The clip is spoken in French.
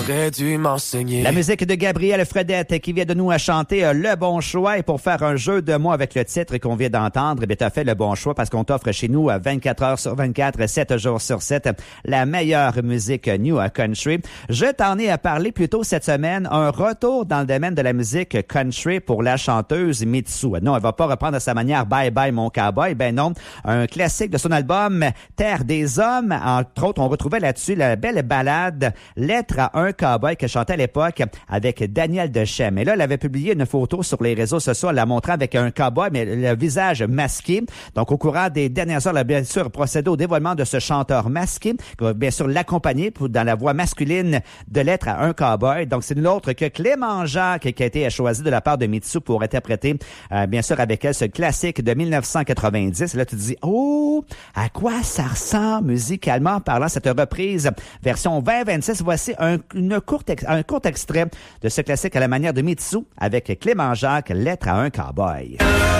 Aurais dû m'enseigner. La musique de Gabriel Fredette qui vient de nous chanter Le Bon Choix. Et pour faire un jeu de mots avec le titre qu'on vient d'entendre, tu as fait le bon choix parce qu'on t'offre chez nous 24 heures sur 24, 7 jours sur 7, la meilleure musique New Country. Je t'en ai parlé plus tôt cette semaine, un retour dans le domaine de la musique country pour la chanteuse Mitsu. Non, elle va pas reprendre à sa manière Bye Bye Mon Cowboy. Ben non, un classique de son album Terre des Hommes. Entre autres, on retrouvait là-dessus la belle ballade Lettre à un cowboy que chantait à l'époque avec Daniel Dechem. Et là, elle avait publié une photo sur les réseaux sociaux, la montrant avec un cowboy, mais le visage masqué. Donc, au courant des dernières heures, elle a bien sûr procédé au dévoilement de ce chanteur masqué, qui va bien sûr l'accompagner dans la voix masculine de Lettre à un cowboy. Donc, c'est nul autre que Clément Jacques qui a été choisi de la part de Mitsu pour interpréter, bien sûr, avec elle, ce classique de 1990. Et là, tu te dis, oh, à quoi ça ressemble musicalement parlant cette reprise version 2026? Voici un court extrait de ce classique à la manière de Mitsu avec Clément Jacques, Lettre à un cowboy.